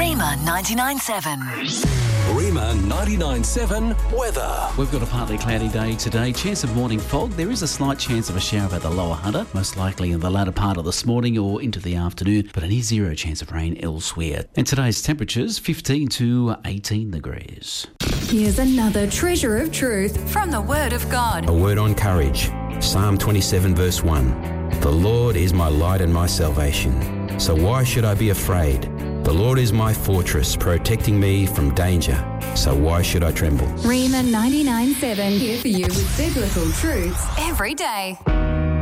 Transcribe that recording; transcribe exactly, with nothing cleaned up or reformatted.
Rima ninety-nine seven. Rima ninety-nine seven weather. We've got a partly cloudy day today. Chance of morning fog. There is a slight chance of a shower at the lower Hunter, most likely in the latter part of this morning or into the afternoon, but a near zero chance of rain elsewhere. And today's temperatures fifteen to eighteen degrees. Here's another treasure of truth from the Word of God. A word on courage. Psalm twenty-seven verse one. The Lord is my light and my salvation. So why should I be afraid? The Lord is my fortress, protecting me from danger. So why should I tremble? Rima ninety-nine seven, here for you with biblical truths every day.